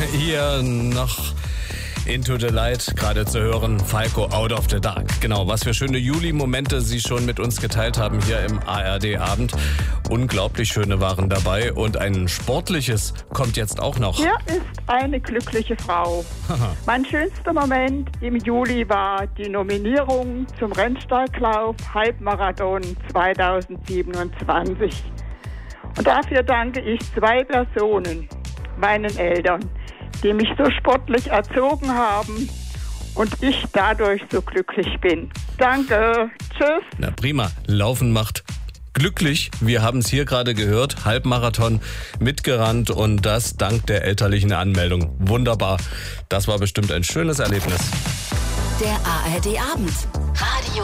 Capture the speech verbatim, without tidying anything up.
Hier noch Into the Light gerade zu hören, Falco Out of the Dark. Genau, was für schöne Juli-Momente Sie schon mit uns geteilt haben hier im A R D-Abend. Unglaublich schöne waren dabei und ein sportliches kommt jetzt auch noch. Hier ist eine glückliche Frau. Mein schönster Moment im Juli war die Nominierung zum Rennsteiglauf Halbmarathon zweitausendsiebenundzwanzig. Und dafür danke ich zwei Personen, meinen Eltern, die mich so sportlich erzogen haben und ich dadurch so glücklich bin. Danke, tschüss. Na prima, Laufen macht glücklich. Wir haben es hier gerade gehört, Halbmarathon mitgerannt und das dank der elterlichen Anmeldung. Wunderbar, das war bestimmt ein schönes Erlebnis. Der A R D-Abend. Radio